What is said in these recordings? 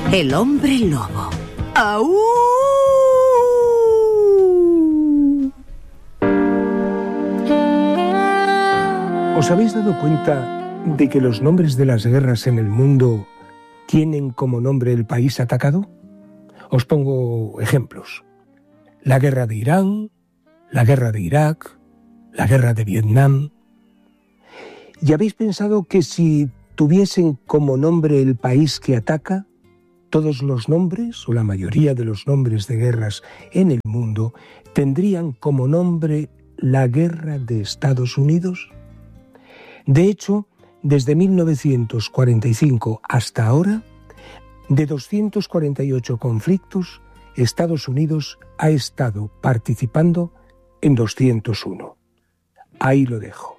El hombre lobo. ¡Au! ¿Os habéis dado cuenta de que los nombres de las guerras en el mundo tienen como nombre el país atacado? Os pongo ejemplos. La guerra de Irán, la guerra de Irak, la guerra de Vietnam. ¿Y habéis pensado que si tuviesen como nombre el país que ataca, todos los nombres, o la mayoría de los nombres de guerras en el mundo, tendrían como nombre la guerra de Estados Unidos? De hecho, desde 1945 hasta ahora, de 248 conflictos, Estados Unidos ha estado participando en 201. Ahí lo dejo.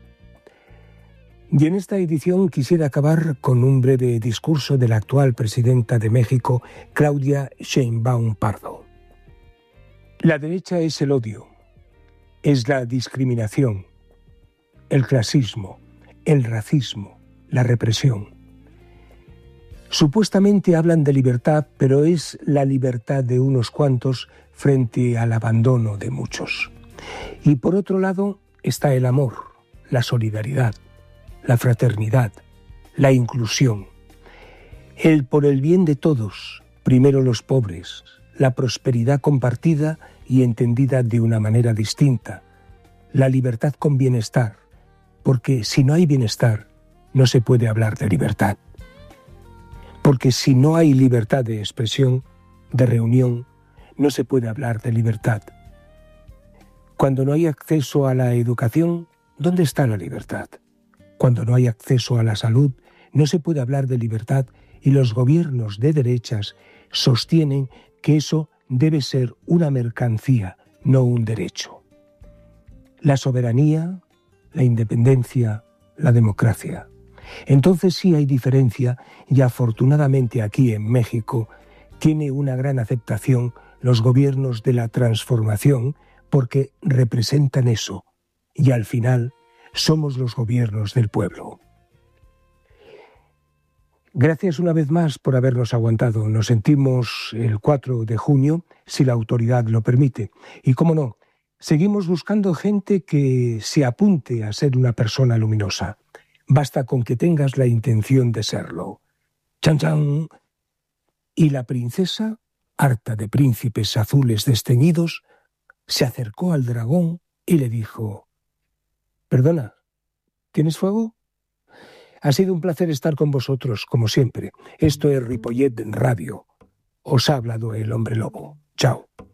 Y en esta edición quisiera acabar con un breve discurso de la actual presidenta de México, Claudia Sheinbaum Pardo. La derecha es el odio, es la discriminación, el clasismo, el racismo, la represión. Supuestamente hablan de libertad, pero es la libertad de unos cuantos frente al abandono de muchos. Y por otro lado está el amor, la solidaridad, la fraternidad, la inclusión. El por el bien de todos, primero los pobres, la prosperidad compartida y entendida de una manera distinta, la libertad con bienestar, porque si no hay bienestar, no se puede hablar de libertad. Porque si no hay libertad de expresión, de reunión, no se puede hablar de libertad. Cuando no hay acceso a la educación, ¿dónde está la libertad? Cuando no hay acceso a la salud, no se puede hablar de libertad y los gobiernos de derechas sostienen que eso debe ser una mercancía, no un derecho. La soberanía, la independencia, la democracia. Entonces sí hay diferencia y afortunadamente aquí en México tiene una gran aceptación los gobiernos de la transformación porque representan eso y al final somos los gobiernos del pueblo. Gracias una vez más por habernos aguantado. Nos sentimos el 4 de junio, si la autoridad lo permite. Y cómo no, seguimos buscando gente que se apunte a ser una persona luminosa. Basta con que tengas la intención de serlo. ¡Chan, chan! Y la princesa, harta de príncipes azules desteñidos, se acercó al dragón y le dijo: «Perdona, ¿tienes fuego?» Ha sido un placer estar con vosotros, como siempre. Esto es Ripollet Radio. Os ha hablado el hombre lobo. Chao.